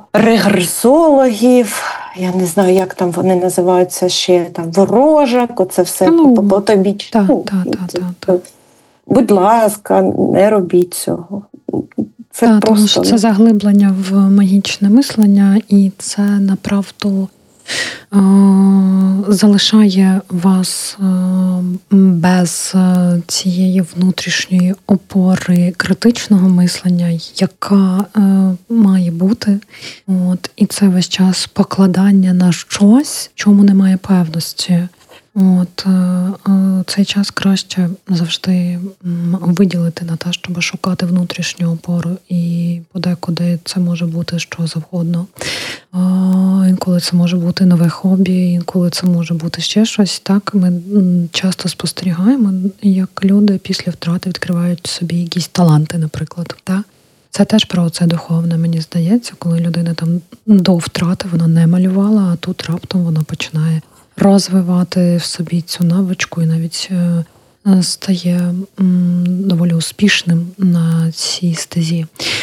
регресологів, я не знаю, як там вони називаються ще, там, ворожок, оце все по тобі. Будь ласка, не робіть цього. Це просто... Тому що це заглиблення в магічне мислення, і це, направду, залишає вас без цієї внутрішньої опори критичного мислення, яка має бути. І це весь час покладання на щось, чому немає певності. Цей час краще завжди виділити на те, щоб шукати внутрішню опору, і подекуди це може бути що завгодно. Інколи це може бути нове хобі, інколи це може бути ще щось. Так, ми часто спостерігаємо, як люди після втрати відкривають собі якісь таланти, наприклад. Так? Це теж про це духовне, мені здається, коли людина там до втрати вона не малювала, а тут раптом вона починає розвивати в собі цю навичку і навіть стає доволі успішним на цій стезі.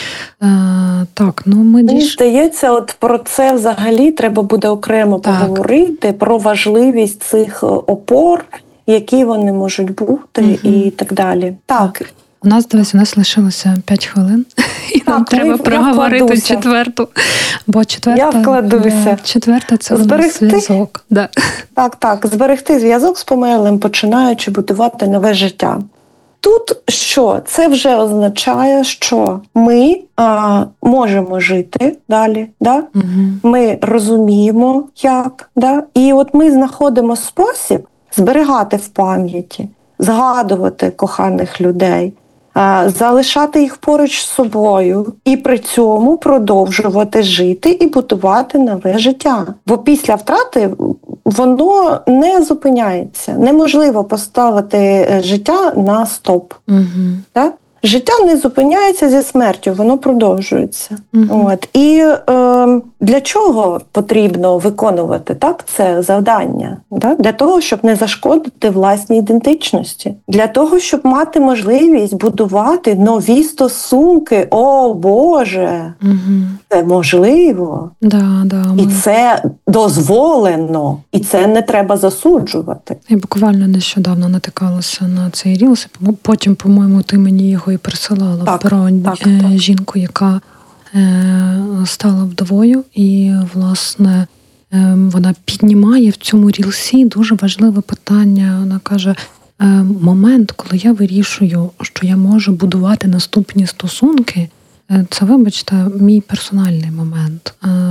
Мені здається, от про це взагалі треба буде окремо поговорити, про важливість цих опор, які вони можуть бути і так далі. Так. У нас лишилося 5 хвилин, і нам треба проговорити четверту. Бо четверта – це у нас зв'язок. Да. Так, зберегти зв'язок з померлим, починаючи будувати нове життя. Тут що? Це вже означає, що ми можемо жити далі, да? Ми розуміємо, як, да? І от ми знаходимо спосіб зберігати в пам'яті, згадувати коханих людей, залишати їх поруч з собою і при цьому продовжувати жити і будувати нове життя. Бо після втрати воно не зупиняється. Неможливо поставити життя на стоп. Так? Життя не зупиняється зі смертю, воно продовжується. І для чого потрібно виконувати це завдання? Для того, щоб не зашкодити власній ідентичності. Для того, щоб мати можливість будувати нові стосунки. О, Боже! Це можливо. І це дозволено. І це не треба засуджувати. Я буквально нещодавно натикалася на цей рілс. Потім, по-моєму, ти мені його і присилала про жінку, яка стала вдовою, і, власне, вона піднімає в цьому рілсі дуже важливе питання. Вона каже, момент, коли я вирішую, що я можу будувати наступні стосунки, це, вибачте, мій персональний момент.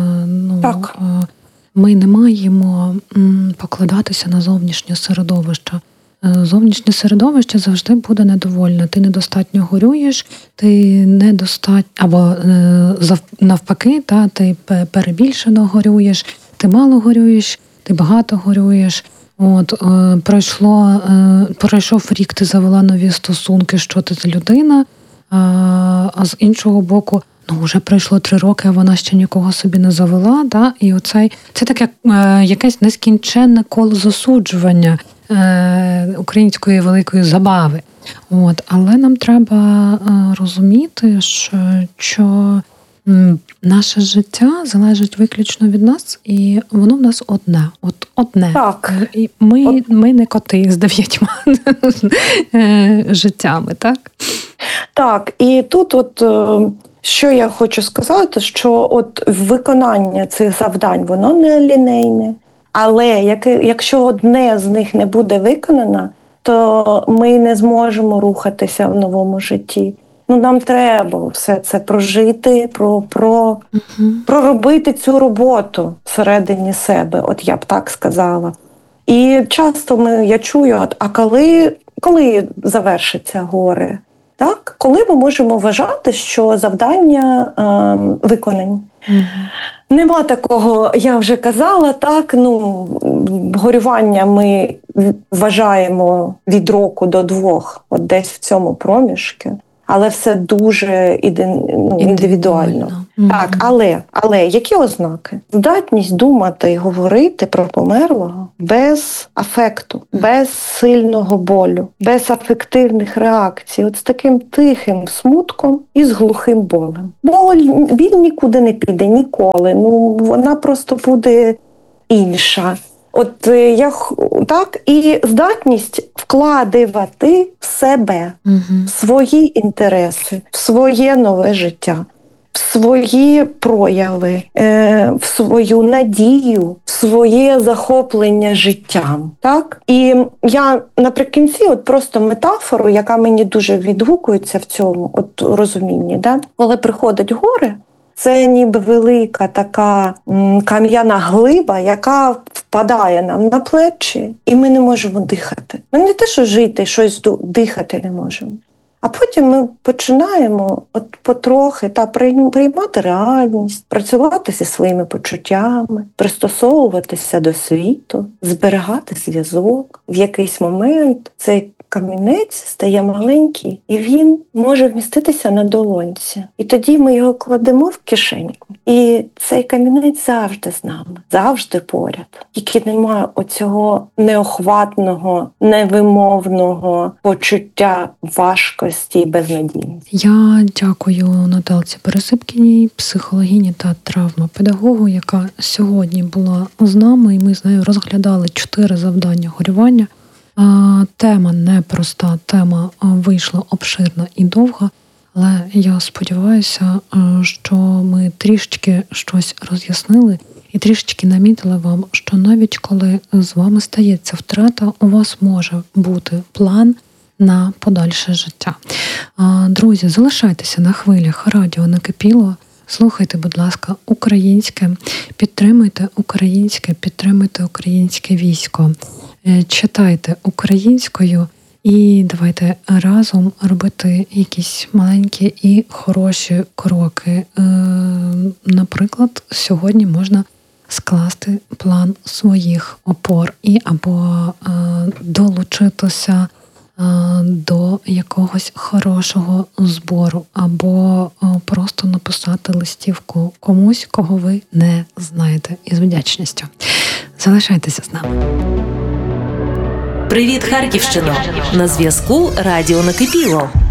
Ми не маємо покладатися на зовнішнє середовище. Зовнішнє середовище завжди буде недовольне. Ти недостатньо горюєш, ти недостатньо, або навпаки, ти перебільшено горюєш, ти мало горюєш, ти багато горюєш. Пройшов рік, ти завела нові стосунки, що ти за людина, а з іншого боку, вже пройшло 3 роки, а вона ще нікого собі не завела. І це таке якесь нескінченне коло засуджування української великої забави. Але нам треба розуміти, що наше життя залежить виключно від нас, і воно в нас одне. Одне. Так. І ми не коти з 9 життями, так? Так, і тут що я хочу сказати, що виконання цих завдань, воно не лінейне. Але якщо одне з них не буде виконано, то ми не зможемо рухатися в новому житті. Нам треба все це прожити, проробити цю роботу всередині себе, я б так сказала. І часто я чую, а коли завершиться горе? Так? Коли ми можемо вважати, що завдання виконані? Нема такого, я вже казала, горювання ми вважаємо від року до 2, десь в цьому проміжку. але все дуже індивідуально. Так, але які ознаки? Здатність думати і говорити про померлого без афекту, без сильного болю, без афективних реакцій, от з таким тихим смутком і з глухим болем. Біль нікуди не піде, ніколи. Вона просто буде інша. І здатність вкладати в себе, в свої інтереси, в своє нове життя, в свої прояви, в свою надію, в своє захоплення життям. Так? І я наприкінці просто метафору, яка мені дуже відгукується в цьому розумінні. Да? Коли приходить горе, це ніби велика така кам'яна глиба, яка впадає нам на плечі, і ми не можемо дихати. Ми не те, що жити, щось дихати не можемо. А потім ми починаємо потрохи приймати реальність, працювати зі своїми почуттями, пристосовуватися до світу, зберігати зв'язок. В якийсь момент цей камінець стає маленький, і він може вміститися на долонці. І тоді ми його кладемо в кишеньку. І цей камінець завжди з нами, завжди поряд. Тільки немає оцього неохватного, невимовного почуття важкості і безнадійності. Я дякую Наталці Пересипкіній, психологині та травмопедагогу, яка сьогодні була з нами, і ми з нею розглядали 4 завдання горювання. Тема непроста, тема вийшла обширна і довга, але я сподіваюся, що ми трішечки щось роз'яснили і трішечки намітили вам, що навіть коли з вами стається втрата, у вас може бути план на подальше життя. Друзі, залишайтеся на хвилях радіо Накипіло, слухайте, будь ласка, українське, підтримуйте українське військо. Читайте українською і давайте разом робити якісь маленькі і хороші кроки. Наприклад, сьогодні можна скласти план своїх опор і або долучитися до якогось хорошого збору, або просто написати листівку комусь, кого ви не знаєте, із вдячністю. Залишайтеся з нами. Привіт, Харківщино! На зв'язку Радіо Накипіло.